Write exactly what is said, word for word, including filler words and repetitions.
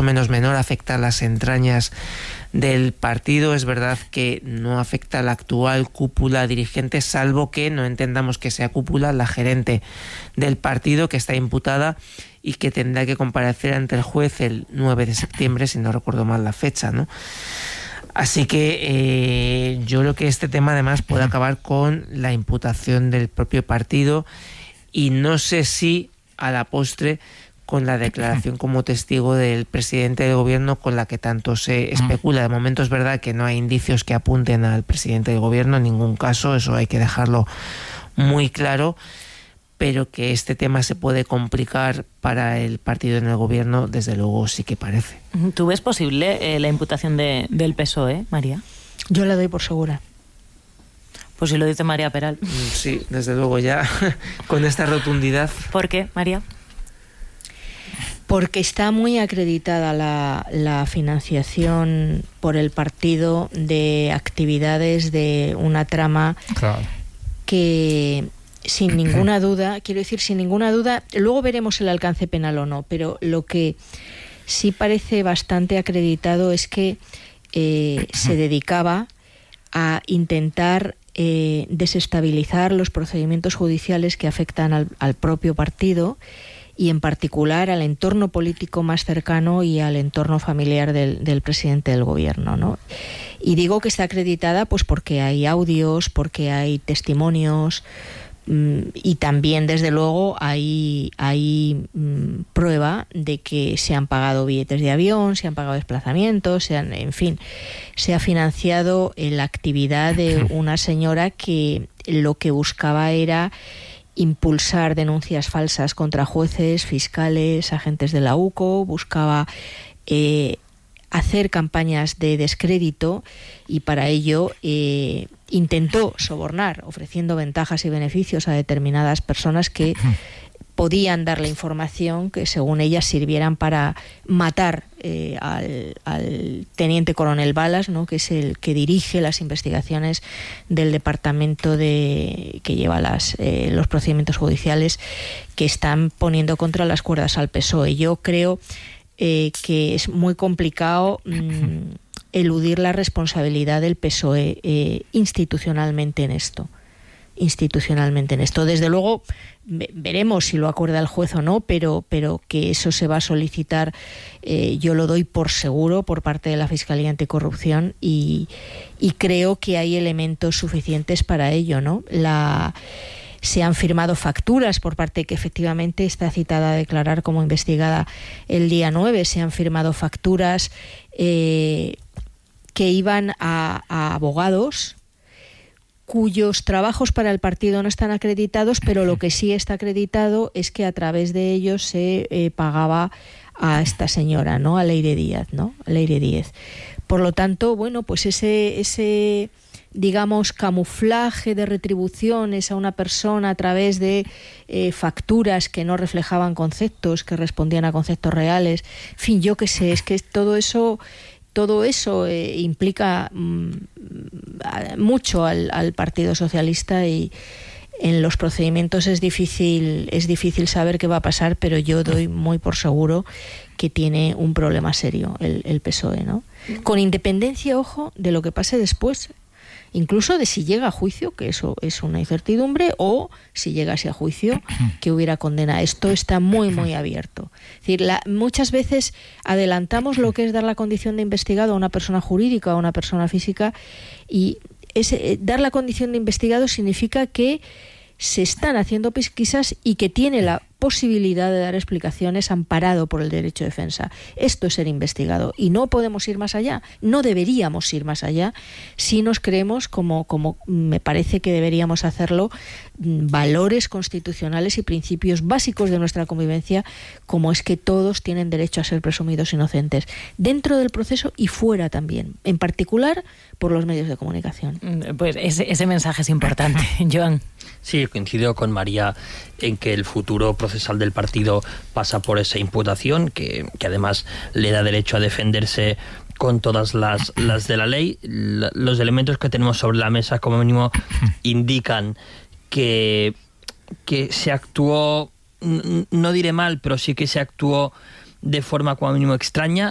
o menos menor, afecta a las entrañas del partido. Es verdad que no afecta a la actual cúpula dirigente, salvo que no entendamos que sea cúpula la gerente del partido, que está imputada y que tendrá que comparecer ante el juez el nueve de septiembre, si no recuerdo mal la fecha, ¿no? Así que eh, yo creo que este tema además puede acabar con la imputación del propio partido, y no sé si a la postre con la declaración como testigo del presidente del gobierno, con la que tanto se especula. De momento es verdad que no hay indicios que apunten al presidente del gobierno, en ningún caso, eso hay que dejarlo muy claro, pero que este tema se puede complicar para el partido en el gobierno, desde luego sí que parece. ¿Tú ves posible eh, la imputación de, del P S O E, María? Yo la doy por segura. Pues si lo dice María Peral. Sí, desde luego, ya con esta rotundidad. ¿Por qué, María? Porque está muy acreditada la, la financiación por el partido de actividades de una trama, claro, que sin ninguna duda, quiero decir, sin ninguna duda, luego veremos el alcance penal o no, pero lo que sí parece bastante acreditado es que eh, se dedicaba a intentar eh, desestabilizar los procedimientos judiciales que afectan al, al propio partido, y en particular al entorno político más cercano y al entorno familiar del, del presidente del gobierno, ¿no? Y digo que está acreditada pues porque hay audios, porque hay testimonios, y también desde luego hay, hay mmm, prueba de que se han pagado billetes de avión, se han pagado desplazamientos, se han, en fin, se ha financiado la actividad de una señora que lo que buscaba era impulsar denuncias falsas contra jueces, fiscales, agentes de la U C O, buscaba eh, hacer campañas de descrédito, y para ello eh, intentó sobornar, ofreciendo ventajas y beneficios a determinadas personas que podían darle información que según ellas sirvieran para matar eh, al, al teniente coronel Balas, ¿no?, que es el que dirige las investigaciones del departamento de que lleva las, eh, los procedimientos judiciales que están poniendo contra las cuerdas al P S O E. Yo creo eh, que es muy complicado mmm, eludir la responsabilidad del P S O E eh, institucionalmente en esto. institucionalmente en esto. Desde luego veremos si lo acuerda el juez o no, pero, pero que eso se va a solicitar, eh, yo lo doy por seguro por parte de la Fiscalía Anticorrupción, y, y creo que hay elementos suficientes para ello, ¿no? La, se han firmado facturas por parte que efectivamente está citada a declarar como investigada el día nueve, se han firmado facturas eh, que iban a, a abogados cuyos trabajos para el partido no están acreditados, pero lo que sí está acreditado es que a través de ellos se eh, pagaba a esta señora, ¿no?, a Leire Díaz, ¿no?, a Leire Díez. Por lo tanto, bueno, pues ese, ese digamos, camuflaje de retribuciones a una persona a través de eh, facturas que no reflejaban conceptos, que respondían a conceptos reales, en fin, yo qué sé, es que todo eso... Todo eso eh, implica mmm, mucho al, al Partido Socialista, y en los procedimientos es difícil, es difícil saber qué va a pasar, pero yo doy muy por seguro que tiene un problema serio el, el P S O E, ¿no? Con independencia, ojo, de lo que pase después, incluso de si llega a juicio, que eso es una incertidumbre, o si llegase a juicio, que hubiera condena. Esto está muy, muy abierto. Es decir, la, muchas veces adelantamos lo que es dar la condición de investigado a una persona jurídica o a una persona física, y ese, dar la condición de investigado significa que se están haciendo pesquisas y que tiene la posibilidad de dar explicaciones amparado por el derecho de defensa. Esto es ser investigado, y no podemos ir más allá, no deberíamos ir más allá si nos creemos, como, como me parece que deberíamos hacerlo, valores constitucionales y principios básicos de nuestra convivencia, como es que todos tienen derecho a ser presumidos inocentes, dentro del proceso y fuera también, en particular por los medios de comunicación. Pues ese, ese mensaje es importante. Joan. Sí, coincido con María en que el futuro procesal del partido pasa por esa imputación, que, que además le da derecho a defenderse con todas las, las de la ley. La, los elementos que tenemos sobre la mesa, como mínimo, indican que, que se actuó, no diré mal, pero sí que se actuó de forma como mínimo extraña.